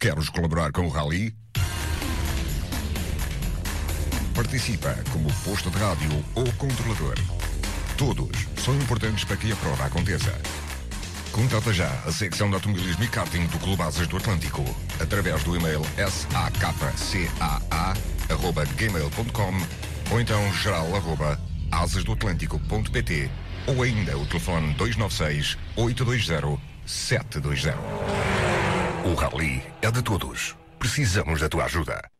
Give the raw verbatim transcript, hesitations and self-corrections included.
Queres colaborar com o Rally? Participa como posto de rádio ou controlador. Todos são importantes para que a prova aconteça. Contata já a secção de automobilismo e karting do Clube Asas do Atlântico através do e-mail sakkcaa arroba gmail ponto com ou então geral arroba asasdoatlântico.pt ou ainda o telefone dois nove seis, oito dois zero, sete dois zero. O Rally é de todos. Precisamos da tua ajuda.